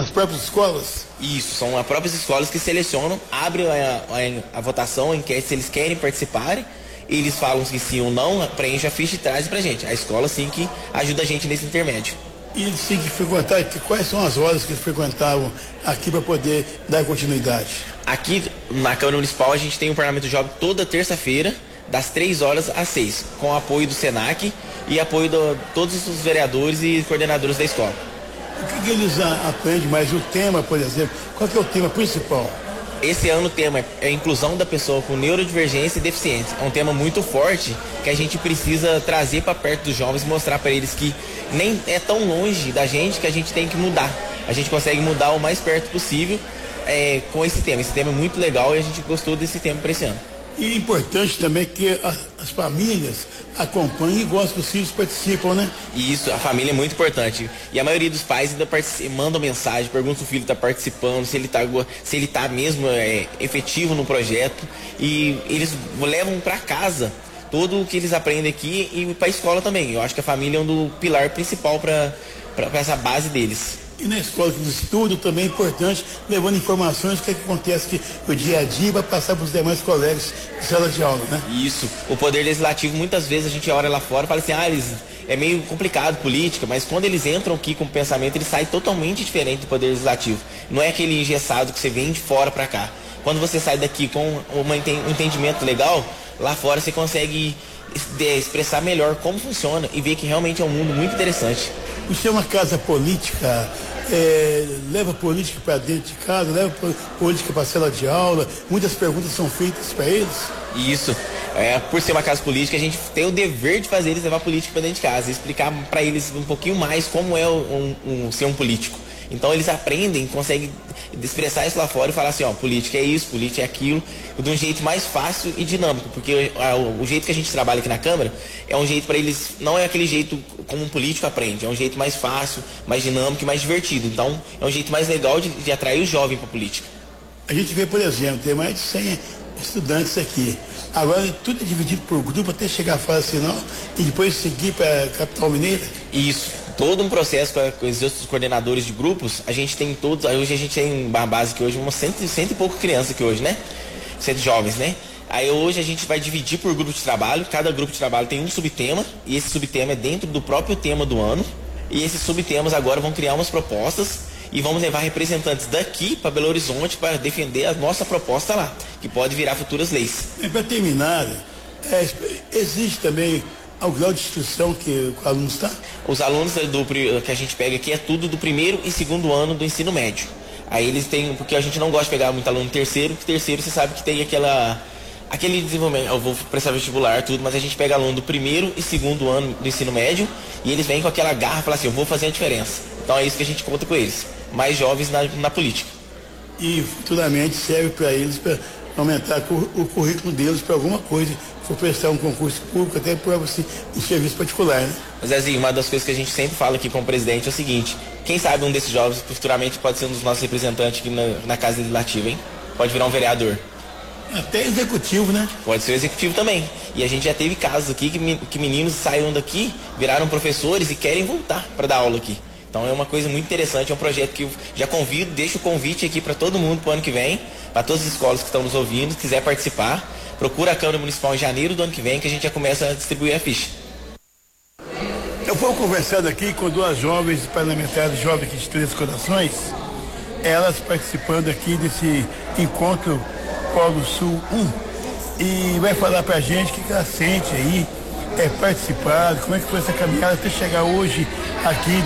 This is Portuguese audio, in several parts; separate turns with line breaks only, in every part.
as próprias escolas?
Isso, são as próprias escolas que selecionam, abrem a votação, a enquete, se eles querem participarem, eles falam que sim ou não, preenche a ficha e traz pra gente. A escola sim que ajuda a gente nesse intermédio.
E eles têm que frequentar, quais são as horas que eles frequentavam aqui para poder dar continuidade?
Aqui na Câmara Municipal a gente tem um Parlamento Jovem toda terça-feira, das 3 horas às 6, com o apoio do SENAC e apoio de todos os vereadores e coordenadores da escola.
O que eles aprendem mais? O tema, por exemplo, qual que é o tema principal?
Esse ano o tema é a inclusão da pessoa com neurodivergência e deficiência. É um tema muito forte que a gente precisa trazer para perto dos jovens, mostrar para eles que nem é tão longe da gente que a gente tem que mudar. A gente consegue mudar o mais perto possível com esse tema. Esse tema é muito legal e a gente gostou desse tema para esse ano.
E é importante também que as famílias acompanhem e gostem que os filhos participam, né?
Isso, a família é muito importante. E a maioria dos pais ainda mandam mensagem, perguntam se o filho está participando, se ele tá mesmo efetivo no projeto. E eles levam para casa tudo o que eles aprendem aqui e para a escola também. Eu acho que a família é um pilar principal para essa base deles.
E na escola de estudo também é importante, levando informações do que acontece aqui no dia a dia para passar para os demais colegas de sala de aula, né?
Isso. O poder legislativo, muitas vezes a gente olha lá fora e fala assim, é meio complicado política, mas quando eles entram aqui com o pensamento, eles saem totalmente diferente do poder legislativo. Não é aquele engessado que você vem de fora para cá. Quando você sai daqui com um entendimento legal, lá fora você consegue expressar melhor como funciona e ver que realmente é um mundo muito interessante.
Isso é uma casa política, leva política para dentro de casa, leva política para a sala de aula, muitas perguntas são feitas para eles.
Isso, por ser uma casa política, a gente tem o dever de fazer eles levar política para dentro de casa, explicar para eles um pouquinho mais como é ser um político. Então eles aprendem, conseguem expressar isso lá fora e falar assim, política é isso, política é aquilo, de um jeito mais fácil e dinâmico, porque o jeito que a gente trabalha aqui na Câmara é um jeito para eles, não é aquele jeito como um político aprende, é um jeito mais fácil, mais dinâmico e mais divertido. Então é um jeito mais legal de atrair o jovem para a política.
A gente vê, por exemplo, tem mais de 100 estudantes aqui. Agora tudo é dividido por grupo até chegar à fase final e depois seguir para a capital mineira.
Isso. Todo um processo com os outros coordenadores de grupos, a gente tem todos, hoje a gente tem uma base que hoje, umas cento e pouco crianças aqui hoje, né? 100 jovens, né? Aí hoje a gente vai dividir por grupo de trabalho, cada grupo de trabalho tem um subtema, e esse subtema é dentro do próprio tema do ano, e esses subtemas agora vão criar umas propostas, e vamos levar representantes daqui para Belo Horizonte para defender a nossa proposta lá, que pode virar futuras leis.
E para terminar, existe também ao grau de instrução que o aluno está?
Os alunos que a gente pega aqui é tudo do primeiro e segundo ano do ensino médio. Aí eles têm, porque a gente não gosta de pegar muito aluno terceiro, porque terceiro você sabe que tem aquele desenvolvimento, eu vou prestar vestibular, tudo, mas a gente pega aluno do primeiro e segundo ano do ensino médio e eles vêm com aquela garra e falam assim, eu vou fazer a diferença. Então é isso que a gente conta com eles, mais jovens na política.
E futuramente serve para eles, para aumentar o currículo deles para alguma coisa, for prestar um concurso público, até para você um serviço particular, né?
Mas Zezinho, uma das coisas que a gente sempre fala aqui com o presidente é o seguinte, quem sabe um desses jovens futuramente pode ser um dos nossos representantes aqui na Casa Legislativa, hein? Pode virar um vereador.
Até executivo, né?
Pode ser executivo também. E a gente já teve casos aqui que meninos saíram daqui, viraram professores e querem voltar para dar aula aqui. Então é uma coisa muito interessante, é um projeto que eu já convido, deixo o convite aqui para todo mundo para o ano que vem, para todas as escolas que estão nos ouvindo, se quiser participar, procura a Câmara Municipal em janeiro do ano que vem que a gente já começa a distribuir a ficha.
Eu fui conversando aqui com duas jovens parlamentares, jovens aqui de Três Corações, elas participando aqui desse encontro Polo Sul 1, e vai falar pra gente o que ela sente aí, participar, como é que foi essa caminhada até chegar hoje aqui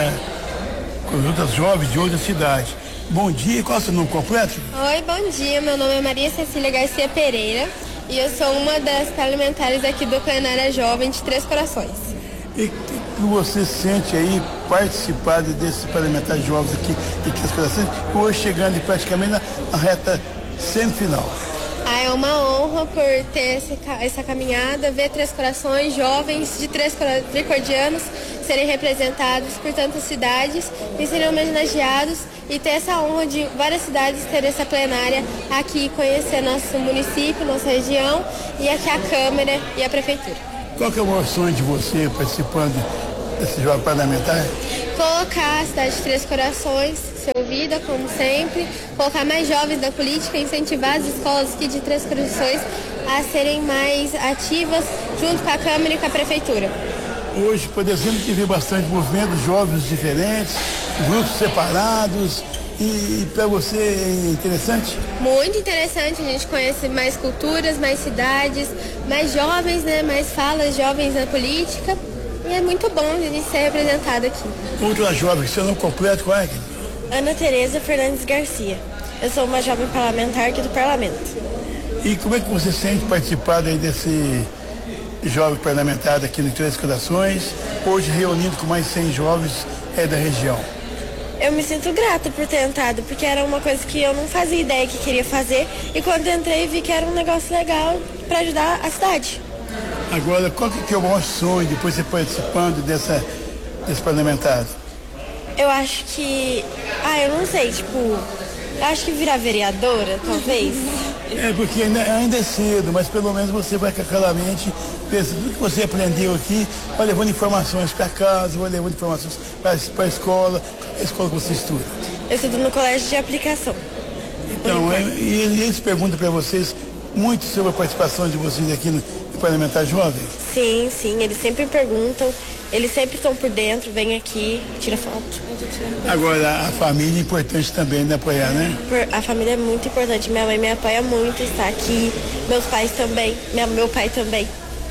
com as outras jovens de outra cidade. Bom dia, qual é o seu nome completo?
Oi, bom dia, meu nome é Maria Cecília Garcia Pereira e eu sou uma das parlamentares aqui do Plenária Jovem de Três Corações.
E o que você sente aí participar desses parlamentares jovens aqui de Três Corações, hoje chegando praticamente na reta semifinal?
É uma honra por ter essa caminhada, ver Três Corações, jovens de tricordianos serem representados por tantas cidades e serem homenageados e ter essa honra de várias cidades ter essa plenária aqui, conhecer nosso município, nossa região e aqui a Câmara e a Prefeitura.
Qual que é o maior sonho de você participando desse jovem parlamentar?
Colocar a cidade de Três Corações ser ouvida, como sempre, colocar mais jovens na política, incentivar as escolas aqui de Três Corações a serem mais ativas junto com a Câmara e com a Prefeitura.
Hoje, por exemplo, tive bastante movimento, jovens diferentes, grupos separados. E para você é interessante?
Muito interessante, a gente conhece mais culturas, mais cidades, mais jovens, né? Mais falas jovens na política. E é muito bom a gente ser representado aqui.
Outra jovem, seu nome completo qual é?
Ana Tereza Fernandes Garcia. Eu sou uma jovem parlamentar aqui do Parlamento.
E como é que você sente participar aí desse jovem parlamentar aqui no Três Corações, hoje reunindo com mais 100 jovens da região?
Eu me sinto grata por ter entrado, porque era uma coisa que eu não fazia ideia que queria fazer, e quando entrei vi que era um negócio legal para ajudar a cidade.
Agora, qual que é o maior sonho depois de você participando desse parlamentar?
Eu acho que, eu não sei, eu acho que virar vereadora, talvez.
Porque ainda é cedo, mas pelo menos você vai com aquela mente, pensa, tudo que você aprendeu aqui, vai levando informações para casa, vai levando informações para a escola que você estuda.
Eu estudo no colégio de aplicação.
Então, e eles perguntam para vocês muito sobre a participação de vocês aqui no Parlamentar Jovem?
Sim, eles sempre perguntam, eles sempre estão por dentro, vêm aqui, tira foto.
Agora, a família é importante também, né, apoiar, né?
A família é muito importante, minha mãe me apoia muito, está aqui, meus pais também, meu pai também.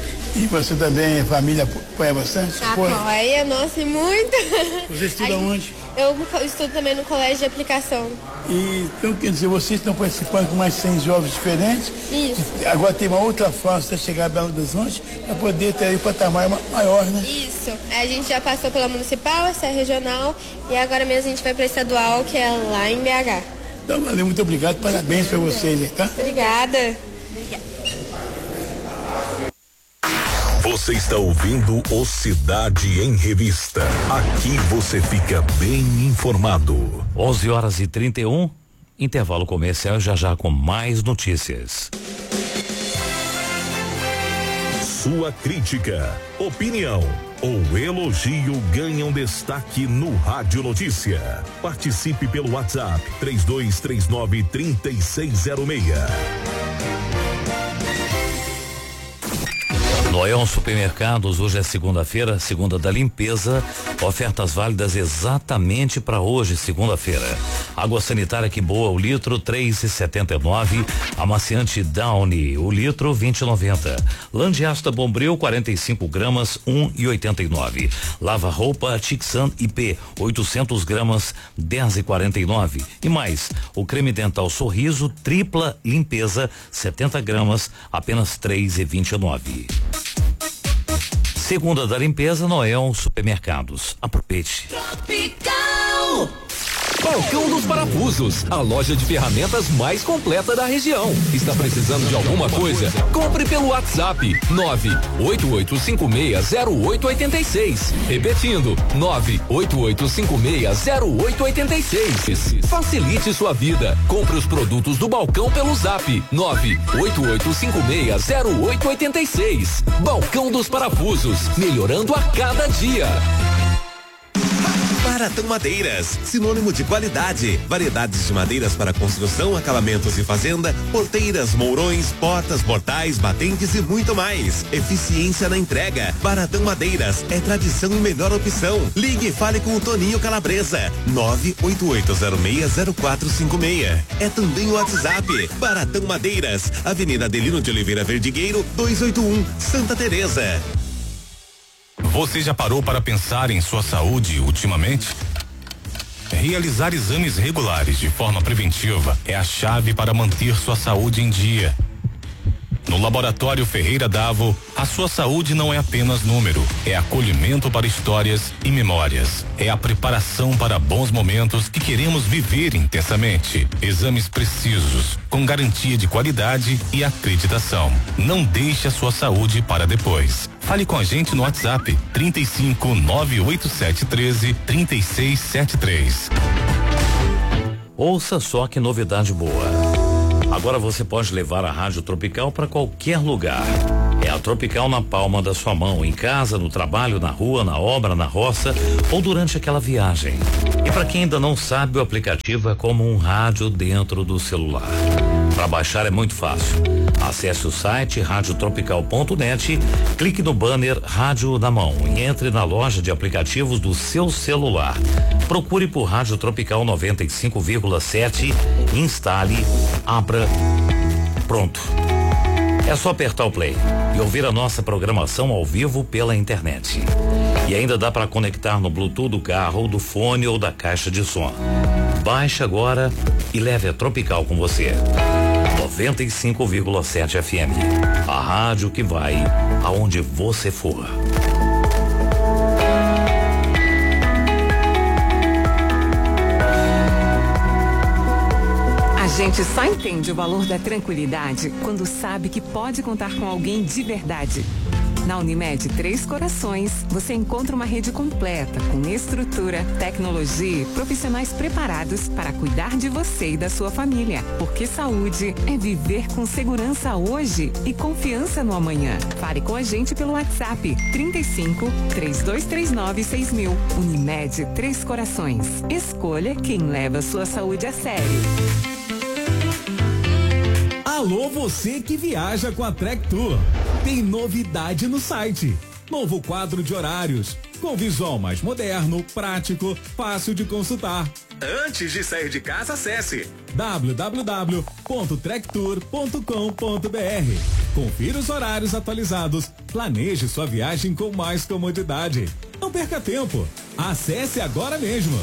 E você também, a família apoia bastante?
Apoia, nossa, e muito.
Você estuda onde?
Eu estudo também no colégio de aplicação.
E, então, quer dizer, vocês estão participando com mais 100 jovens diferentes.
Isso.
Agora tem uma outra fase até chegar a Belo Horizonte para poder ter aí um patamar maior, né?
Isso. A gente já passou pela municipal, essa é regional, e agora mesmo a gente vai para estadual, que é lá em BH.
Então, valeu, muito obrigado, parabéns para vocês, tá?
Obrigada.
Você está ouvindo o Cidade em Revista. Aqui você fica bem informado.
11h31, intervalo comercial, já com mais notícias.
Sua crítica, opinião ou elogio ganham destaque no Rádio Notícia. Participe pelo WhatsApp 3239-3606.
Noel Supermercados, hoje é segunda-feira, segunda da limpeza, ofertas válidas exatamente para hoje, segunda-feira. Água sanitária que boa, o litro 3,79, amaciante Downy, o litro 20,90. Landiasta Bombril 45 gramas 1,89. Lava roupa Tixan IP 800 gramas 10,49. E mais, o creme dental Sorriso tripla limpeza 70 gramas apenas 3,29. Segunda da limpeza, Noel Supermercados. Aproveite.
Tropical. Balcão dos Parafusos, a loja de ferramentas mais completa da região. Está precisando de alguma coisa? Compre pelo WhatsApp 988560886. Repetindo, 988560886. Facilite sua vida. Compre os produtos do balcão pelo Zap 988560886. Balcão dos Parafusos, melhorando a cada dia.
Baratão Madeiras, sinônimo de qualidade, variedades de madeiras para construção, acabamentos e fazenda, porteiras, mourões, portas, portais, batentes e muito mais. Eficiência na entrega. Baratão Madeiras é tradição e melhor opção. Ligue e fale com o Toninho Calabresa, 988060456. É também o WhatsApp. Baratão Madeiras, Avenida Adelino de Oliveira Verdigueiro, 281, Santa Teresa.
Você já parou para pensar em sua saúde ultimamente? Realizar exames regulares de forma preventiva é a chave para manter sua saúde em dia. No Laboratório Ferreira Davo, a sua saúde não é apenas número, é acolhimento para histórias e memórias. É a preparação para bons momentos que queremos viver intensamente. Exames precisos, com garantia de qualidade e acreditação. Não deixe a sua saúde para depois. Fale com a gente no WhatsApp 35 98713 3673.
Ouça só que novidade boa. Agora você pode levar a Rádio Tropical para qualquer lugar. É a Tropical na palma da sua mão, em casa, no trabalho, na rua, na obra, na roça ou durante aquela viagem. E para quem ainda não sabe, o aplicativo é como um rádio dentro do celular. Para baixar é muito fácil. Acesse o site radiotropical.net, clique no banner Rádio na Mão e entre na loja de aplicativos do seu celular. Procure por Rádio Tropical 95,7, instale, abra, pronto. É só apertar o play e ouvir a nossa programação ao vivo pela internet. E ainda dá para conectar no Bluetooth do carro, do fone ou da caixa de som. Baixe agora e leve a Tropical com você. 95,7 FM. A rádio que vai aonde você for.
A gente só entende o valor da tranquilidade quando sabe que pode contar com alguém de verdade. Na Unimed Três Corações, você encontra uma rede completa com estrutura, tecnologia e profissionais preparados para cuidar de você e da sua família. Porque saúde é viver com segurança hoje e confiança no amanhã. Fale com a gente pelo WhatsApp 35 3239 6000. Unimed Três Corações. Escolha quem leva sua saúde a sério.
Alô, você que viaja com a Trek Tour. Tem novidade no site. Novo quadro de horários, com visual mais moderno, prático, fácil de consultar. Antes de sair de casa, acesse www.trektour.com.br. Confira os horários atualizados. Planeje sua viagem com mais comodidade. Não perca tempo. Acesse agora mesmo.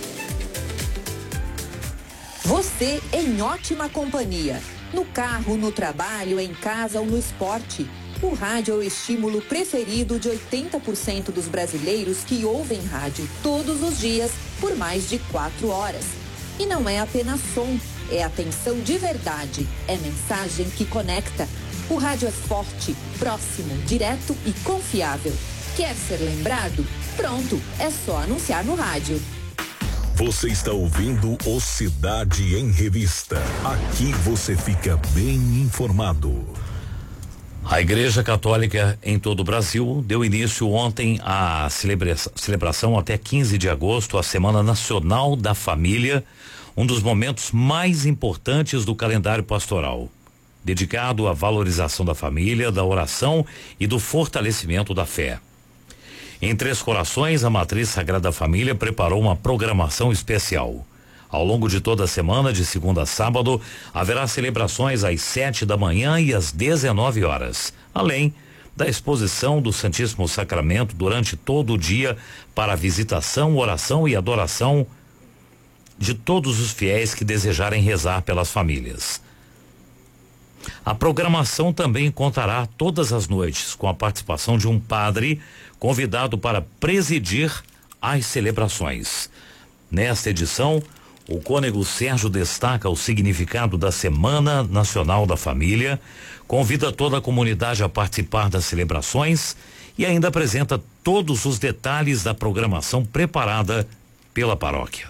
Você em ótima companhia. No carro, no trabalho, em casa ou no esporte. O rádio é o estímulo preferido de 80% dos brasileiros que ouvem rádio todos os dias por mais de 4 horas. E não é apenas som, é atenção de verdade, é mensagem que conecta. O rádio é forte, próximo, direto e confiável. Quer ser lembrado? Pronto, é só anunciar no rádio.
Você está ouvindo o Cidade em Revista. Aqui você fica bem informado.
A Igreja Católica em todo o Brasil deu início ontem à celebração até 15 de agosto, a Semana Nacional da Família, um dos momentos mais importantes do calendário pastoral, dedicado à valorização da família, da oração e do fortalecimento da fé. Em Três Corações, a Matriz Sagrada Família preparou uma programação especial. Ao longo de toda a semana, de segunda a sábado, haverá celebrações às 7 da manhã e às 19 horas, além da exposição do Santíssimo Sacramento durante todo o dia para a visitação, oração e adoração de todos os fiéis que desejarem rezar pelas famílias. A programação também contará todas as noites com a participação de um padre convidado para presidir as celebrações. Nesta edição, o cônego Sérgio destaca o significado da Semana Nacional da Família, convida toda a comunidade a participar das celebrações e ainda apresenta todos os detalhes da programação preparada pela paróquia.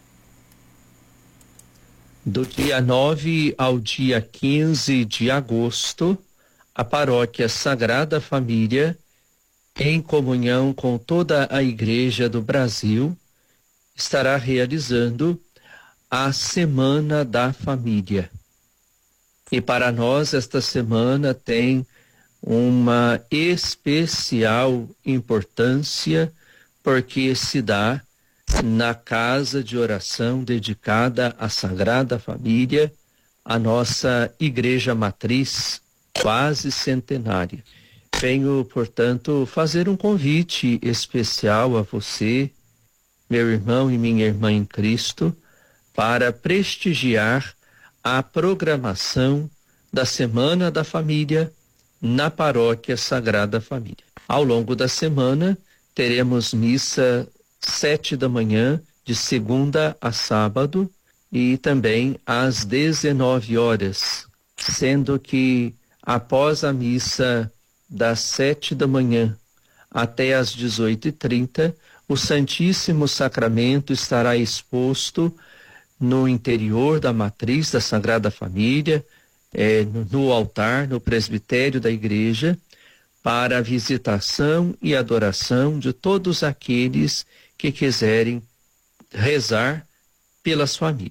Do dia 9 ao dia 15 de agosto, a Paróquia Sagrada Família, em comunhão com toda a Igreja do Brasil, estará realizando a Semana da Família. E para nós esta semana tem uma especial importância porque se dá na casa de oração dedicada à Sagrada Família, a nossa Igreja Matriz, quase centenária. Venho, portanto, fazer um convite especial a você, meu irmão e minha irmã em Cristo, para prestigiar a programação da Semana da Família na Paróquia Sagrada Família. Ao longo da semana, teremos missa 7 da manhã, de segunda a sábado, e também às 19 horas, sendo que após a missa das 7 da manhã até às 18h30, o Santíssimo Sacramento estará exposto no interior da matriz da Sagrada Família, no altar, no presbitério da igreja, para a visitação e adoração de todos aqueles que quiserem rezar pelas famílias.